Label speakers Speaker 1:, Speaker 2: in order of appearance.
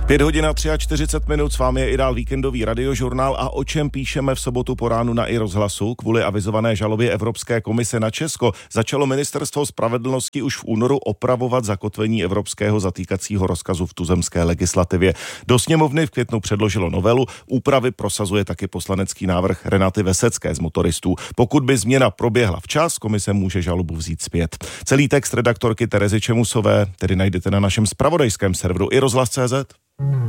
Speaker 1: 5 hodin a 43 minut, s vámi je i dál víkendový radiožurnál a o čem píšeme v sobotu po ránu na iRozhlasu. Kvůli avizované žalobě Evropské komise na Česko začalo ministerstvo spravedlnosti už v únoru opravovat zakotvení evropského zatýkacího rozkazu v tuzemské legislativě. Do sněmovny v květnu předložilo novelu, úpravy prosazuje taky poslanecký návrh Renaty Vesecké z Motoristů. Pokud by změna proběhla včas, komise může žalobu vzít zpět. Celý text redaktorky Terezy Čemusové tedy najdete na našem zpravodajském serveru iRozhlas.cz.